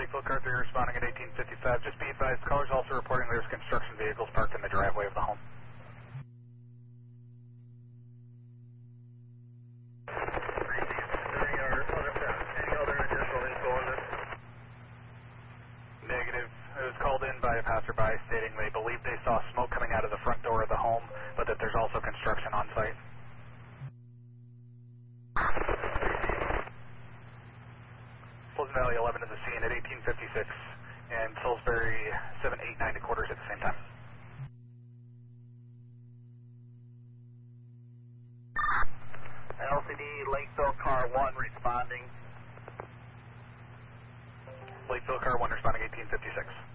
Lakeville Car 3 responding at 1855. Just be advised, callers also reporting there's construction vehicles parked in the driveway of the home. Any other additional info on this? Negative. It was called in by a passerby stating they believe they saw smoke coming out of the front door of the home, but that there's also construction on site. Pleasant Valley 11 in the scene at 1856, and Salisbury 789 quarters at the same time. LCD Lakeville Car 1 responding. Lakeville Car 1 responding 1856.